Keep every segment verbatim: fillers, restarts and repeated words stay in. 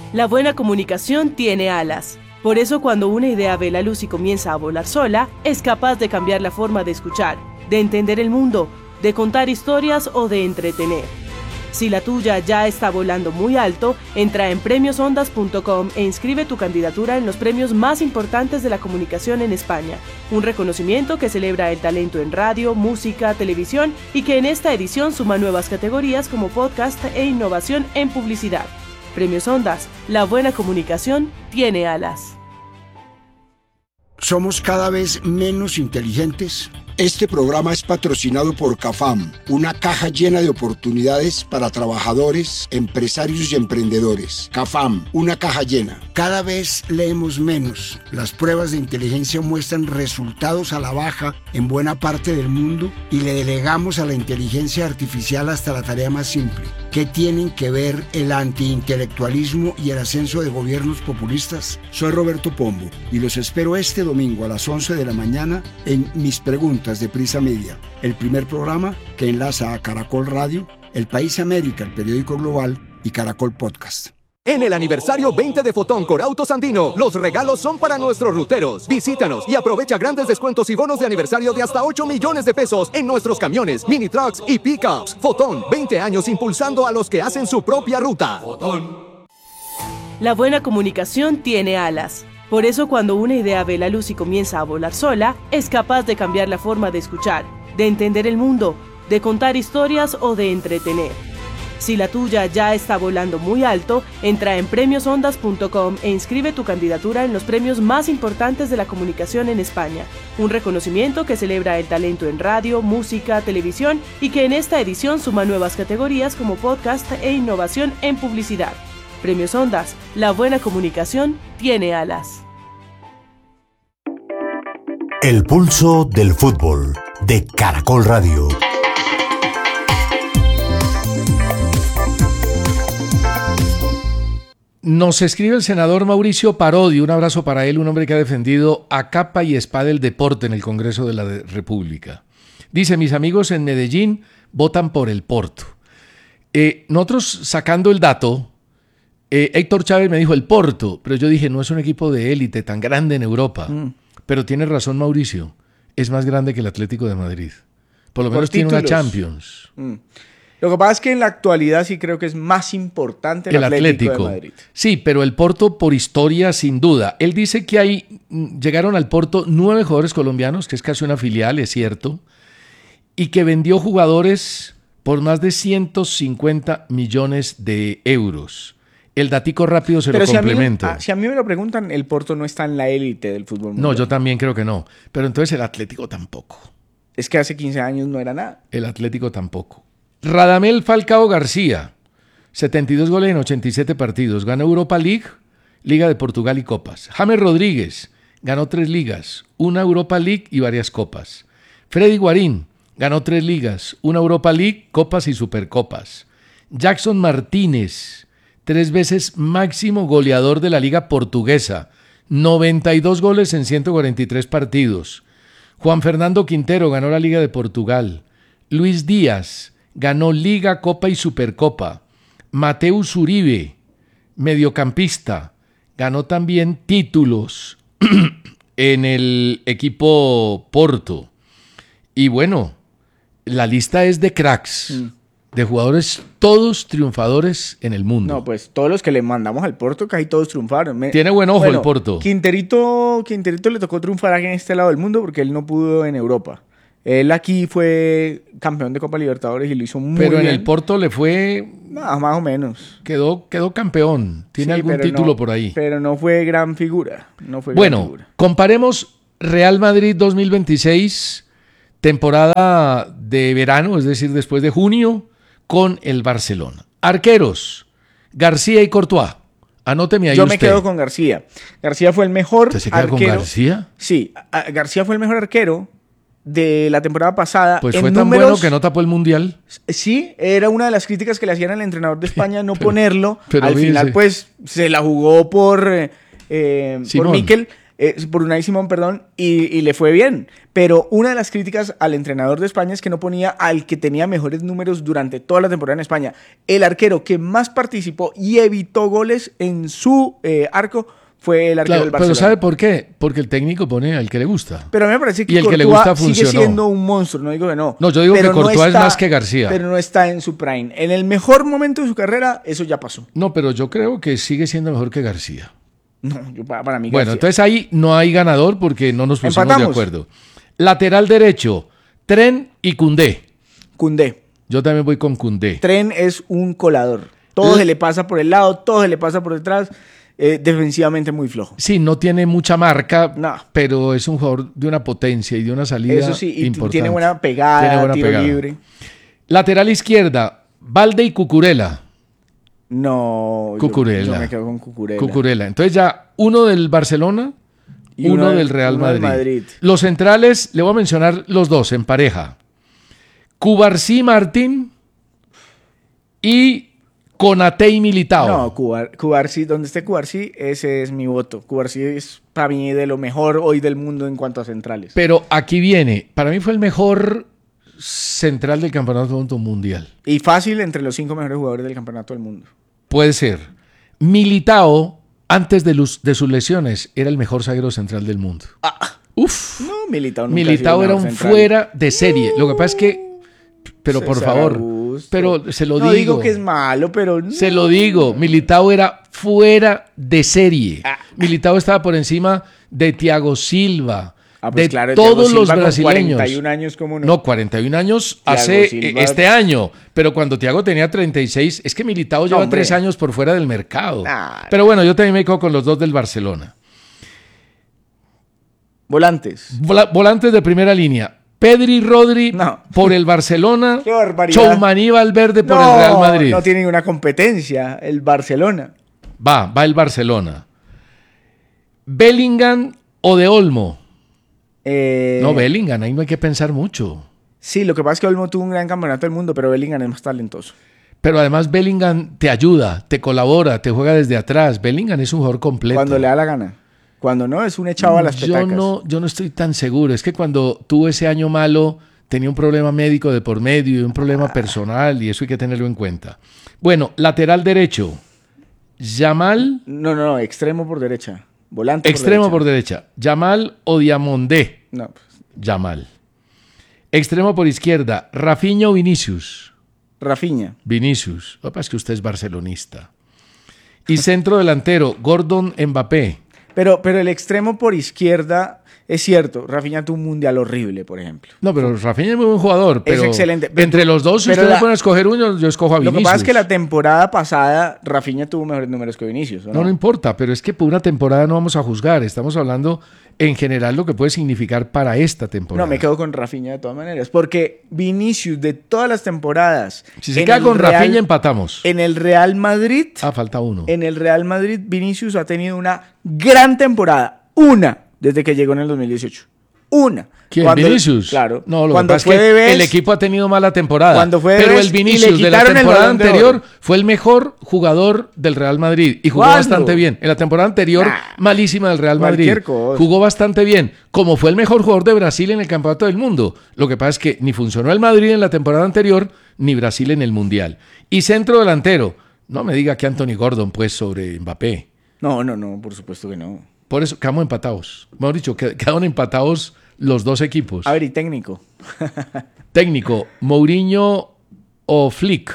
La buena comunicación tiene alas. Por eso cuando una idea ve la luz y comienza a volar sola, es capaz de cambiar la forma de escuchar, de entender el mundo, de contar historias o de entretener. Si la tuya ya está volando muy alto, entra en premios ondas punto com e inscribe tu candidatura en los premios más importantes de la comunicación en España. Un reconocimiento que celebra el talento en radio, música, televisión y que en esta edición suma nuevas categorías como podcast e innovación en publicidad. Premios Ondas, la buena comunicación tiene alas. ¿Somos cada vez menos inteligentes? Este programa es patrocinado por CAFAM, una caja llena de oportunidades para trabajadores, empresarios y emprendedores. CAFAM, una caja llena. Cada vez leemos menos. Las pruebas de inteligencia muestran resultados a la baja en buena parte del mundo y le delegamos a la inteligencia artificial hasta la tarea más simple. ¿Qué tienen que ver el antiintelectualismo y el ascenso de gobiernos populistas? Soy Roberto Pombo y los espero este domingo a las once de la mañana en Mis Preguntas de Prisa Media, el primer programa que enlaza a Caracol Radio, El País América, el periódico global, y Caracol Podcast. En el aniversario veinte de Fotón con Autos Andino, los regalos son para nuestros ruteros. Visítanos y aprovecha grandes descuentos y bonos de aniversario de hasta ocho millones de pesos en nuestros camiones, mini trucks y pickups. Fotón, veinte años impulsando a los que hacen su propia ruta. Fotón. La buena comunicación tiene alas. Por eso cuando una idea ve la luz y comienza a volar sola, es capaz de cambiar la forma de escuchar, de entender el mundo, de contar historias o de entretener. Si la tuya ya está volando muy alto, entra en premios ondas punto com e inscribe tu candidatura en los premios más importantes de la comunicación en España. Un reconocimiento que celebra el talento en radio, música, televisión y que en esta edición suma nuevas categorías como podcast e innovación en publicidad. Premios Ondas, la buena comunicación tiene alas. El pulso del fútbol de Caracol Radio. Nos escribe el senador Mauricio Parodi, un abrazo para él, un hombre que ha defendido a capa y espada el deporte en el Congreso de la República. Dice, mis amigos en Medellín votan por el Porto. Eh, nosotros sacando el dato, eh, Héctor Chávez me dijo el Porto, pero yo dije, no es un equipo de élite tan grande en Europa. Mm. Pero tiene razón Mauricio, es más grande que el Atlético de Madrid. Por lo por menos títulos. Tiene una Champions. Mm. Lo que pasa es que en la actualidad sí creo que es más importante el, el Atlético, Atlético de Madrid. Sí, pero el Porto por historia sin duda. Él dice que hay, llegaron al Porto nueve jugadores colombianos, que es casi una filial, es cierto, y que vendió jugadores por más de ciento cincuenta millones de euros. El datico rápido se pero lo si complemento. A mí, si a mí me lo preguntan, el Porto no está en la élite del fútbol mundial. No, yo también creo que no. Pero entonces el Atlético tampoco. Es que hace quince años no era nada. El Atlético tampoco. Radamel Falcao García, setenta y dos goles en ochenta y siete partidos. Ganó Europa League, Liga de Portugal y Copas. James Rodríguez ganó tres ligas, una Europa League y varias copas. Freddy Guarín ganó tres ligas, una Europa League, copas y supercopas. Jackson Martínez, tres veces máximo goleador de la Liga Portuguesa, noventa y dos goles en ciento cuarenta y tres partidos. Juan Fernando Quintero ganó la Liga de Portugal. Luis Díaz ganó Liga, Copa y Supercopa. Mateus Uribe, mediocampista, ganó también títulos en el equipo Porto. Y bueno, la lista es de cracks, mm. de jugadores todos triunfadores en el mundo. No, pues todos los que le mandamos al Porto, casi todos triunfaron. Me... Tiene buen ojo bueno, el Porto. Quinterito, Quinterito le tocó triunfar aquí en este lado del mundo porque él no pudo en Europa. Él aquí fue campeón de Copa Libertadores y lo hizo muy pero bien. Pero en el Porto le fue... No, más o menos. Quedó, quedó campeón. Tiene sí, algún título no, por ahí. Pero no fue gran figura. No fue bueno, gran figura. Comparemos Real Madrid dos mil veintiséis, temporada de verano, es decir, después de junio, con el Barcelona. Arqueros, García y Courtois. Anóteme ahí Yo usted. me quedo con García. García fue el mejor ¿Usted se queda arquero. con García? Sí, García fue el mejor arquero de la temporada pasada. Pues en fue tan números, bueno que no tapó el Mundial. Sí, era una de las críticas que le hacían al entrenador de España no pero, ponerlo. Pero al dice. final, pues, se la jugó por, eh, por Mikel. eh, por Unai Simón, perdón, y, y le fue bien. Pero una de las críticas al entrenador de España es que no ponía al que tenía mejores números durante toda la temporada en España. El arquero que más participó y evitó goles en su eh, arco fue el arquero Claro, del Barcelona. pero ¿sabe por qué? Porque el técnico pone al que le gusta. Pero a mí me parece que Y el que le Courtois gusta sigue funcionó. siendo un monstruo, no digo que no. No, yo digo Pero que Courtois es más que García. Pero no está en su prime. En el mejor momento de su carrera, eso ya pasó. No, pero yo creo que sigue siendo mejor que García. No, yo, para, para mí Bueno, García. entonces ahí no hay ganador porque no nos pusimos Empatamos. de acuerdo. Lateral derecho, Tren y Koundé. Koundé. Yo también voy con Koundé. Tren es un colador. Todo L- se le pasa por el lado, todo se le pasa por detrás. Eh, defensivamente muy flojo. Sí, no tiene mucha marca, No. pero es un jugador de una potencia y de una salida Eso sí, y importante. tiene buena pegada, Tiene buena tiro pegada. libre. Lateral izquierda, Valde y Cucurella. No, yo- Cucurella. Yo, me quedo con Cucurella. Cucurella. Entonces ya uno del Barcelona, Y uno, uno del del- Real uno del Madrid. Madrid. Los centrales, le voy a mencionar los dos en pareja. Cubarsí Martín y Konaté y Militao. No, Cubar, Cubarsí, donde esté Cubarsí, ese es mi voto. Cubarsí es para mí de lo mejor hoy del mundo en cuanto a centrales. Pero aquí viene, para mí fue el mejor central del Campeonato Mundial. Y fácil entre los cinco mejores jugadores del campeonato del mundo. Puede ser. Militao, antes de, luz- de sus lesiones, era el mejor zaguero central del mundo. Uf. No, Militao nunca Militao ha sido era el un mejor central. fuera de serie. Lo que pasa es que, pero por César favor, Augusto. pero se lo no digo. digo que es malo, pero... no. Se lo digo, Militao era fuera de serie. Ah. Militao estaba por encima de Thiago Silva, Ah, pues de claro, Thiago todos Silva los con brasileños. cuarenta y un años, ¿cómo no? No, cuarenta y un años Thiago hace Silva- eh, este año, pero cuando Thiago tenía treinta y seis, es que Militao lleva hombre. tres años por fuera del mercado. Nah. Pero bueno, yo también me quedo con los dos del Barcelona. Volantes. Vola- volantes de primera línea. Pedri Rodri No. por el Barcelona. Qué barbaridad. Choumani Valverde por no, el Real Madrid. no tiene ninguna competencia el Barcelona. Va, va el Barcelona. Bellingham o De Olmo. Eh, No, Bellingham, ahí no hay que pensar mucho. Sí, lo que pasa es que Olmo tuvo un gran campeonato del mundo, pero Bellingham es más talentoso. Pero además Bellingham te ayuda, te colabora, te juega desde atrás. Bellingham es un jugador completo. Cuando le da la gana. Cuando no, es un echado a las yo petacas. no, yo no estoy tan seguro. Es que cuando tuvo ese año malo, tenía un problema médico de por medio y un problema personal, y eso hay que tenerlo en cuenta. Bueno, lateral derecho. Yamal, No, no, no, extremo por derecha. Volante extremo por por derecha. Yamal o Diamondé. No, pues, Yamal. Extremo por izquierda. Rafinha o Vinicius. Rafinha. Vinicius. Lo que pasa es que usted es barcelonista. Y centro delantero. Gordon Mbappé. Pero, pero el extremo por izquierda, es cierto, Rafinha tuvo un mundial horrible, por ejemplo. No, pero Rafinha es muy buen jugador. Pero excelente, pero- entre los dos, si pero usted la- me pone a escoger uno, yo escojo a Lo Vinicius. que pasa es que la temporada pasada Rafinha tuvo mejores números que Vinicius, ¿o No, no? no importa, pero es que por una temporada no vamos a juzgar. Estamos hablando en general lo que puede significar para esta temporada. No, me quedo con Rafinha de todas maneras, porque Vinicius de todas las temporadas... Si se en queda el con Real- Rafinha, empatamos. En el Real Madrid, Ah, falta uno. en el Real Madrid, Vinicius ha tenido una gran temporada. Una, desde que llegó en el dos mil dieciocho. Una. ¿Quién? Cuando- ¿Vinicius? Claro. No, lo cuando que pasa fue es que de Best, el equipo ha tenido mala temporada. Cuando fue de pero Best el y le Vinicius de la quitaron el temporada Balón de anterior Oro. fue el mejor jugador del Real Madrid y jugó ¿Cuándo? bastante bien. En la temporada anterior, Nah. malísima del Real Madrid. Cualquier cosa. Jugó bastante bien. Como fue el mejor jugador de Brasil en el Campeonato del Mundo. Lo que pasa es que ni funcionó el Madrid en la temporada anterior, ni Brasil en el Mundial. Y centro delantero. No me diga que Anthony Gordon, pues, sobre Mbappé. No, no, no, por supuesto que no. Por eso quedamos empatados. Mejor dicho, qued- quedaron empatados los dos equipos. A ver, y técnico. Técnico, Mourinho o Flick.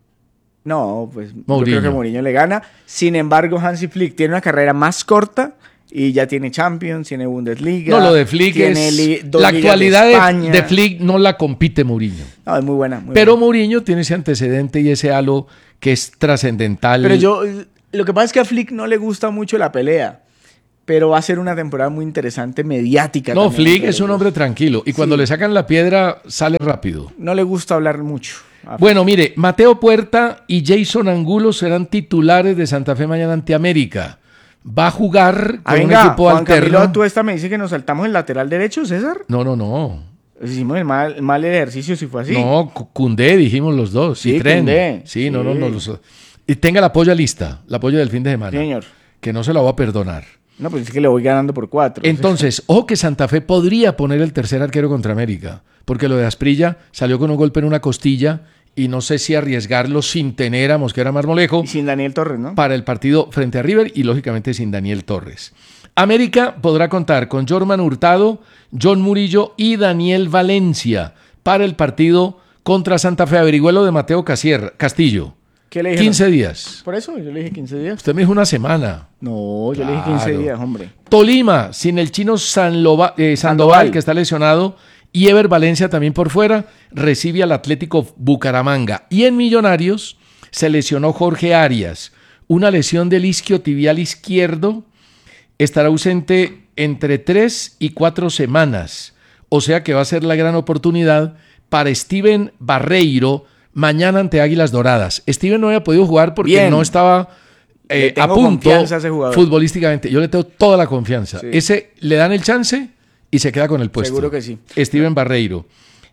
No, pues Mourinho. yo creo que Mourinho le gana. Sin embargo, Hansi Flick tiene una carrera más corta y ya tiene Champions, tiene Bundesliga. No, lo de Flick tiene es... li- dos La ligas actualidad de, España. de Flick no la compite Mourinho. No, es muy buena. muy Pero buena. Mourinho tiene ese antecedente y ese halo que es trascendental. Pero yo, lo que pasa es que a Flick no le gusta mucho la pelea. Pero va a ser una temporada muy interesante, mediática. No, también Flick entre es los un dos. hombre tranquilo. Y cuando Sí. le sacan la piedra, sale rápido. No le gusta hablar mucho. a Bueno, mire, Mateo Puerta y Jason Angulo serán titulares de Santa Fe mañana ante América. Va a jugar Ah, con venga, un equipo Juan alterno. Camilo, tú esta me dice que nos saltamos el lateral derecho, César. No, no, no. Hicimos el mal, mal ejercicio si fue así. No, Cu- Cundé, dijimos los dos. Sí, y Tren. Koundé. Sí, no, no, Sí. no. los- Y tenga la polla lista, la polla del fin de semana. Sí, señor. Que no se la voy a perdonar. No, pues es que le voy ganando por cuatro. Entonces, ojo que Santa Fe podría poner el tercer arquero contra América, porque lo de Asprilla salió con un golpe en una costilla y no sé si arriesgarlo sin tener a Mosquera Marmolejo. Y sin Daniel Torres, ¿no? Para el partido frente a River y lógicamente sin Daniel Torres. América podrá contar con Jorman Hurtado, John Murillo y Daniel Valencia para el partido contra Santa Fe. Averigüelo de Mateo Casier, Castillo. ¿Qué le dijeron? quince días. Por eso yo le dije quince días. Usted me dijo una semana. No, yo Claro. le dije quince días, hombre. Tolima, sin el chino Sanlova, eh, Sandoval, Sandoval, que está lesionado, y Ever Valencia también por fuera, recibe al Atlético Bucaramanga. Y en Millonarios se lesionó Jorge Arias, una lesión del isquiotibial izquierdo, estará ausente entre tres y cuatro semanas, o sea que va a ser la gran oportunidad para Steven Barreiro mañana ante Águilas Doradas. Steven no había podido jugar porque Bien. no estaba eh, Le tengo a punto confianza a ese jugador. futbolísticamente. Yo le tengo toda la confianza. Sí. Ese le dan el chance y se queda con el puesto. Seguro que sí. Steven Barreiro.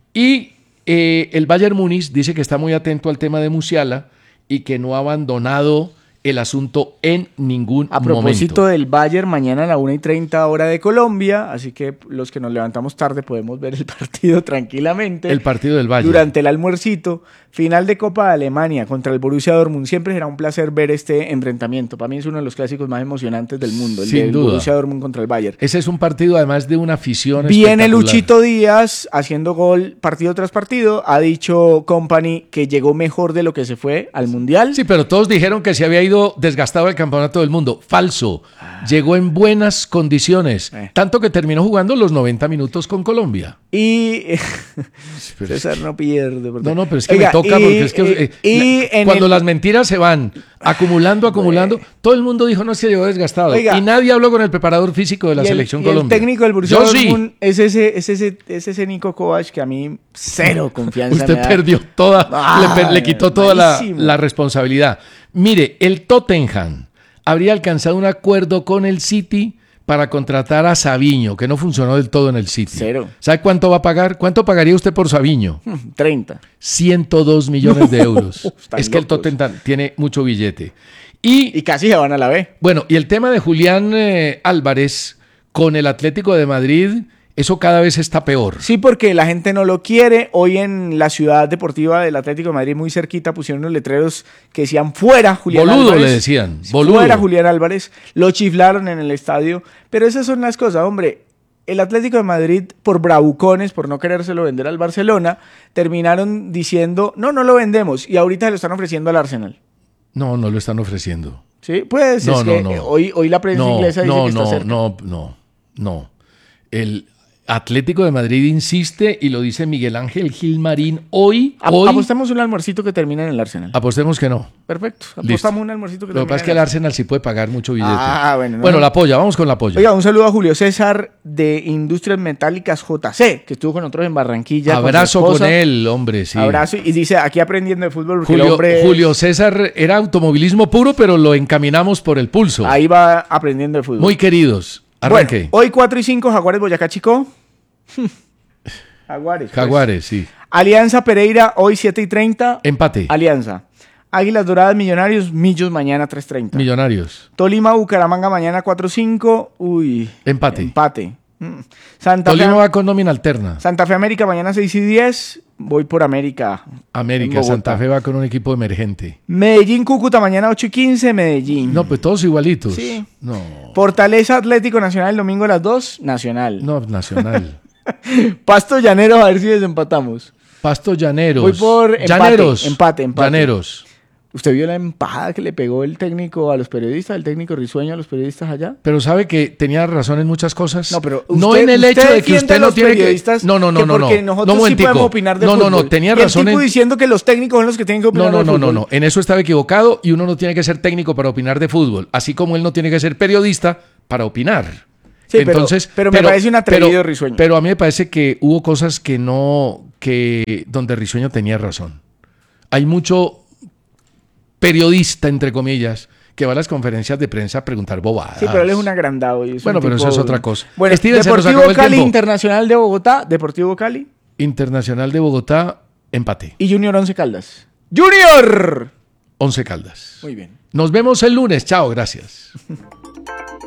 Y eh, el Bayern Múnich dice que está muy atento al tema de Musiala y que no ha abandonado el asunto en ningún A propósito momento. del Bayern, mañana a la una y treinta hora de Colombia, así que los que nos levantamos tarde podemos ver el partido tranquilamente. El partido del Bayern. Durante el almuercito, final de Copa de Alemania contra el Borussia Dortmund. Siempre será un placer ver este enfrentamiento. Para mí es uno de los clásicos más emocionantes del mundo, el Sin del duda. Borussia Dortmund contra el Bayern. Ese es un partido además de una afición Viene espectacular. Luchito Díaz haciendo gol partido tras partido. Ha dicho Company que llegó mejor de lo que se fue al Mundial. Sí, pero todos dijeron que se había ido desgastado el campeonato del mundo. Falso. Llegó en buenas condiciones. Eh. Tanto que terminó jugando los noventa minutos con Colombia. Y Pero es César no pierde. ¿verdad? No, no, pero es que Oiga, me toca y- porque es que eh, y- y la- en cuando el- las mentiras se van acumulando, acumulando, todo el mundo dijo no se llegó desgastado. Oiga. Y nadie habló con el preparador físico de la y el- selección y Colombia. El técnico del Borussia Yo sí. Dortmund es ese, es ese, es ese Nico Kovac que a mí cero confianza Usted me da. perdió toda, Ah, le, per- le quitó toda la, malísimo. la responsabilidad. Mire, el Tottenham habría alcanzado un acuerdo con el City para contratar a Savinho, que no funcionó del todo en el City. Cero. ¿Sabe cuánto va a pagar? ¿Cuánto pagaría usted por Savinho? treinta. ciento dos millones de euros. Están Es que el locos. Tottenham tiene mucho billete. Y, Y casi se van a la B. bueno, y el tema de Julián eh, Álvarez con el Atlético de Madrid, eso cada vez está peor. Sí, porque la gente no lo quiere. Hoy en la ciudad deportiva del Atlético de Madrid, muy cerquita, pusieron unos letreros que decían fuera Julián Boludo Álvarez. le decían, boludo. Fuera Julián Álvarez. Lo chiflaron en el estadio. Pero esas son las cosas, hombre. El Atlético de Madrid, por bravucones, por no querérselo vender al Barcelona, terminaron diciendo, no, no lo vendemos. Y ahorita lo están ofreciendo al Arsenal. No, no lo están ofreciendo. Sí, pues No, es no, que no. eh, hoy, hoy la prensa No, inglesa dice no, que está no, cerca. no, no, no. El Atlético de Madrid insiste y lo dice Miguel Ángel Gilmarín hoy. Ap- hoy Apostemos un almuercito que termina en el Arsenal. apostemos que no. Perfecto. Listo. Apostamos un almuercito que Lo que termina pasa es que en el Arsenal sí puede pagar mucho billete. Ah, bueno, no, bueno, no. la polla, vamos con la polla. Oiga, un saludo a Julio César de Industrias Metálicas J C, que estuvo con nosotros en Barranquilla. Abrazo con, su con, esposa. él, hombre, sí. Abrazo. Y dice, aquí aprendiendo de fútbol, porque el Julio, hombre Julio César era automovilismo puro, pero lo encaminamos por el pulso. ahí va aprendiendo de fútbol. Muy queridos. bueno, Arranque. hoy cuatro y cinco, Jaguares Boyacá Chico. Jaguares. pues. Jaguares, sí. Alianza Pereira, hoy siete y treinta. Empate. Alianza. Águilas Doradas Millonarios, Millos mañana tres treinta. Millonarios. Tolima Bucaramanga mañana cuatro cinco. Uy. Empate. Empate. Mm. Santa Tolima Fe, va con nómina alterna. Santa Fe América mañana seis y diez. Voy por América. en América, Bogotá. Santa Fe va con un equipo emergente. Medellín Cúcuta mañana ocho y quince. Medellín. No, pues todos igualitos. Sí. No, Fortaleza Atlético Nacional el domingo a las dos. Nacional. no, Nacional. Pasto Llanero, a ver si desempatamos. Pasto Llaneros. Voy por empate, Llaneros. empate, empate. Llaneros. ¿Usted vio la empajada que le pegó el técnico a los periodistas, el técnico risueño a los periodistas allá? Pero sabe que tenía razón en muchas cosas. No, pero no usted- en el hecho usted de que defiende usted a no los tiene que. periodistas No, no, no, que no, no. porque No, nosotros sí momentico. podemos opinar de no, no, fútbol. no, tenía Y el razón tipo en. diciendo que los técnicos son los que tienen que opinar No, no, de no, no, fútbol. no. En eso estaba equivocado y uno no tiene que ser técnico para opinar de fútbol, así como él no tiene que ser periodista para opinar. Sí, pero- Entonces, pero me parece un atrevido Risueño. Pero a mí me parece que hubo cosas que no, que donde Risueño tenía razón. Hay mucho periodista, entre comillas, que va a las conferencias de prensa a preguntar bobadas. Sí, pero él es un agrandado. Y es Bueno, un pero tipo- eso es otra cosa. Bueno, Steven, se nos Deportivo acabó el Cali tiempo. Internacional de Bogotá, Deportivo Cali Internacional de Bogotá, empate. y Junior Once Caldas. ¡Junior! Once Caldas. Muy bien. Nos vemos el lunes. Chao, gracias.